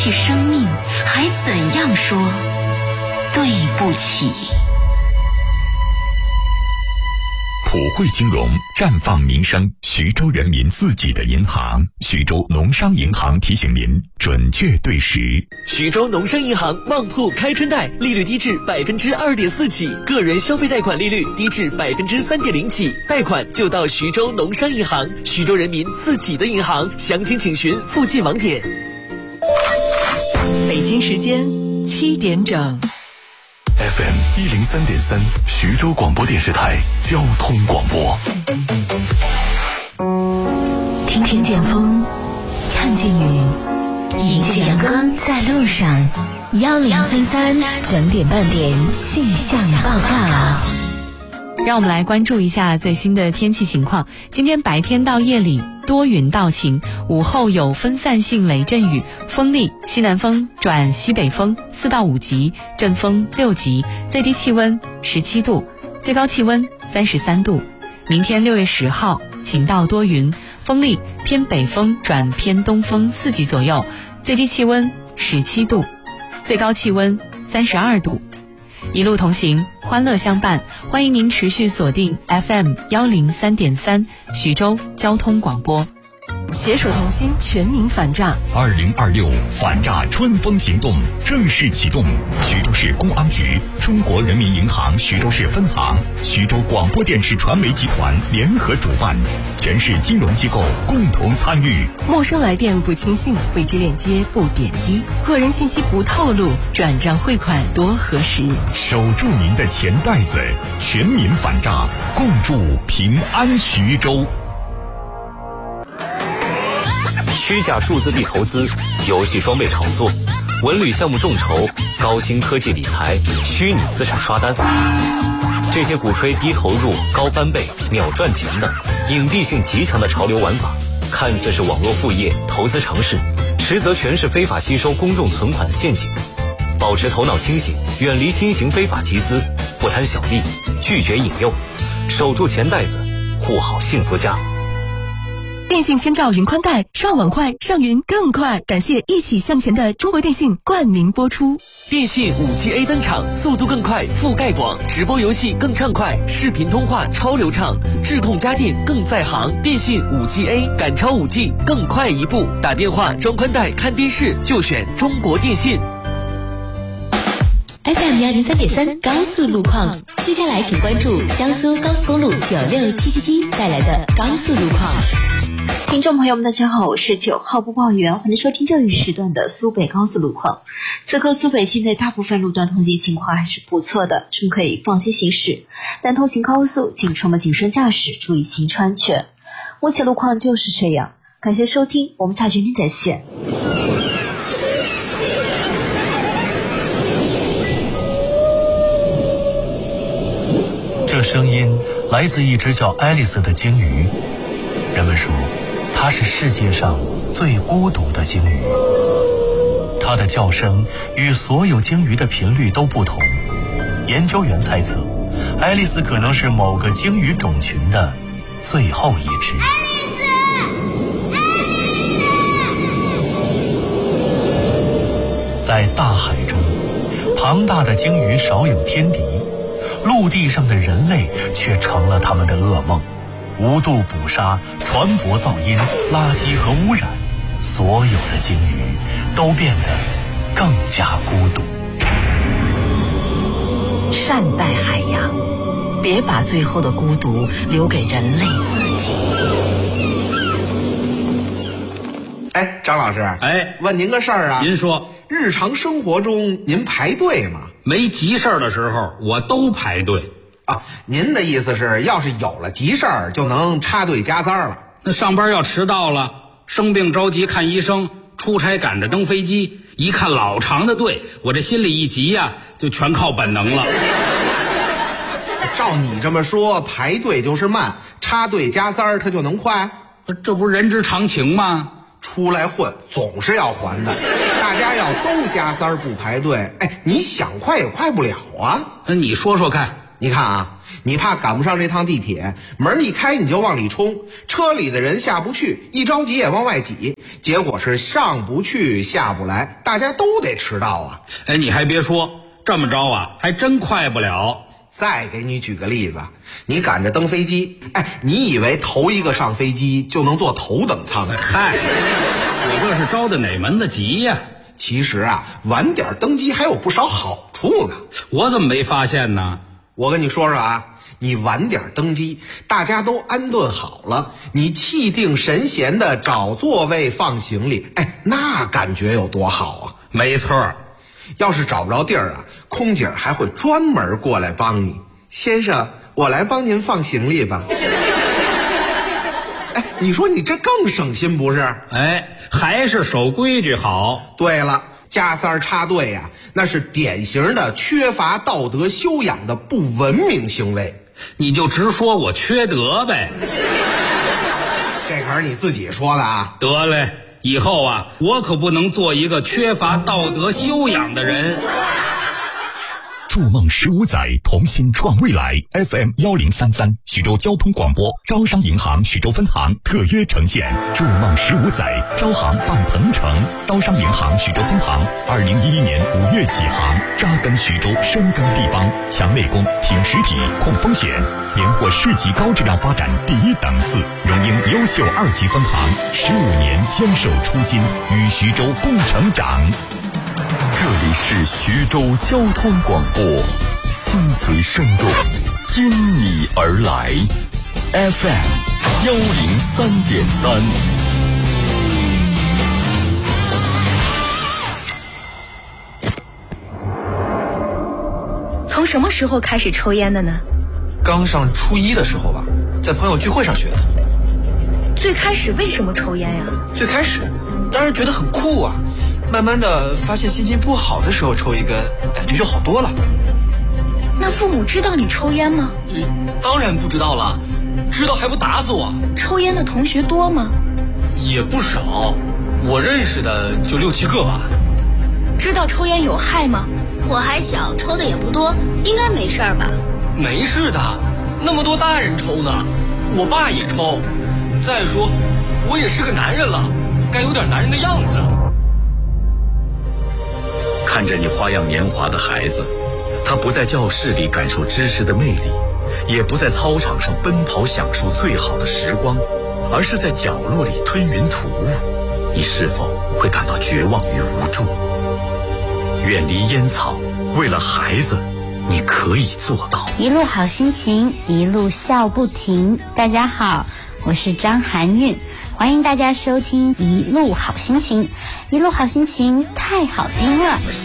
去生命，还怎样说对不起？ 普惠金融，绽放民生，徐州人民自己的银行。徐州农商银行提醒您，准确对时。 徐州农商银行旺铺开春贷，利率低至2.4%起，个人消费贷款利率低至3.0%起，贷款就到徐州农商银行，徐州人民自己的银行。详情请询附近网点。 北京时间7点整。 FM 103.3，徐州广播电视台交通广播。 听见风，看见雨，迎着阳光在路上。1033整点半点气象报告。 让我们来关注一下最新的天气情况。今天白天到夜里多云到晴，午后有分散性雷阵雨，风力西南风转西北风4到5级，阵风6级，最低气温17度，最高气温33度。明天6月10号晴到多云，风力偏北风转偏东风4级左右，最低气温17度，最高气温32度。一路同行，欢乐相伴，欢迎您持续锁定 FM 103.3徐州交通广播。 携手同心，全民反诈。 2026反诈春风行动正式启动，徐州市公安局、中国人民银行徐州市分行、徐州广播电视传媒集团联合主办，全市金融机构共同参与。 陌生来电不轻信，未知链接不点击，个人信息不透露，转账汇款多核实。 守住您的钱袋子，全民反诈，共筑平安徐州。 虚假数字币投资、游戏装备炒作、文旅项目众筹、高新科技理财、虚拟资产刷单，这些鼓吹低投入、高翻倍、秒赚钱的隐蔽性极强的潮流玩法，看似是网络副业、投资尝试，实则全是非法吸收公众存款的陷阱。保持头脑清醒，远离新型非法集资，不贪小利，拒绝引诱，守住钱袋子，护好幸福家。 电信千兆云宽带，刷网快，上云更快。感谢一起向前的中国电信冠名播出。 电信5G A 登场，速度更快，覆盖广，直播游戏更畅快，视频通话超流畅，智控家电更在行。电信5G A 赶超5G，更快一步。打电话、装宽带、看电视就选中国电信。 FM 103.3高速路况，接下来请关注江苏高速公路96777带来的高速路况。 听众朋友们大家好，我是9号播报员，欢迎收听这一时段的苏北高速路况。此刻苏北境内大部分路段通行情况还是不错的，我们可以放心行驶，但通行高速请出门谨慎驾驶，注意行车安全。目前路况就是这样，感谢收听，我们下决定再见。 这声音来自一只叫爱丽丝的鲸鱼，人们说它是世界上最孤独的鲸鱼。它的叫声与所有鲸鱼的频率都不同，研究员猜测爱丽丝可能是某个鲸鱼种群的最后一只。在大海中，庞大的鲸鱼少有天敌，陆地上的人类却成了他们的噩梦。无度捕杀、船舶噪音、垃圾和污染，所有的鲸鱼都变得更加孤独。 善待海洋，别把最后的孤独留给人类自己。 哎，张老师， 哎， 问您个事儿啊。 您说， 日常生活中您排队吗？ 没急事儿的时候，我都排队。 啊，您的意思是，要是有了急事儿，就能插队加塞了？ 那上班要迟到了，生病着急看医生，出差赶着登飞机，一看老长的队，我这心里一急呀，就全靠本能了。 照你这么说，排队就是慢，插队加塞儿它就能快？ 这不是人之常情吗？ 出来混总是要还的，大家要都加塞儿不排队，哎，你想快也快不了啊。 那你说说看。 你看啊， 你怕赶不上这趟地铁，门一开你就往里冲，车里的人下不去，一着急也往外挤，结果是上不去下不来，大家都得迟到啊。 哎，你还别说，这么着啊还真快不了。 再给你举个例子，你赶着登飞机，你以为头一个上飞机就能坐头等舱？ 嗨，我这是着的哪门子急呀？ 其实啊，晚点登机还有不少好处呢。 我怎么没发现呢？ 我跟你说说啊，你晚点登机，大家都安顿好了，你气定神闲的找座位放行李，那感觉有多好啊！ 没错， 要是找不着地儿啊，空姐还会专门过来帮你。先生，我来帮您放行李吧。你说你这更省心不是？ 还是守规矩好。 对了，加塞插队呀，那是典型的缺乏道德修养的不文明行为。 你就直说我缺德呗。 这可是你自己说的啊。 得嘞，以后啊，我可不能做一个缺乏道德修养的人。 筑梦15载，同心创未来。FM 1033，徐州交通广播，招商银行徐州分行特约呈现。筑梦15载，招行办鹏程。招商银行徐州分行2011年5月起航，扎根徐州，深耕地方，强内功，挺实体，控风险，连获市级高质量发展第1等次，荣膺优秀2级分行，15年坚守初心，与徐州共成长。 这里是徐州交通广播，心随声动，因你而来。FM 103.3。 从什么时候开始抽烟的呢？ 刚上初1的时候吧，在朋友聚会上学的。 最开始为什么抽烟呀？ 最开始当然觉得很酷啊，慢慢的发现心情不好的时候抽一根，感觉就好多了。 那父母知道你抽烟吗？ 当然不知道了，知道还不打死我。 抽烟的同学多吗？ 也不少，我认识的就6、7个吧。 知道抽烟有害吗？ 我还小，抽的也不多，应该没事吧？ 没事的，那么多大人抽呢，我爸也抽。再说我也是个男人了，该有点男人的样子。 看着你花样年华的孩子，他不在教室里感受知识的魅力，也不在操场上奔跑享受最好的时光，而是在角落里吞云吐雾，你是否会感到绝望与无助？远离烟草，为了孩子，你可以做到。 一路好心情，一路笑不停。大家好，我是张含韵，欢迎大家收听一路好心情。一路好心情太好听了。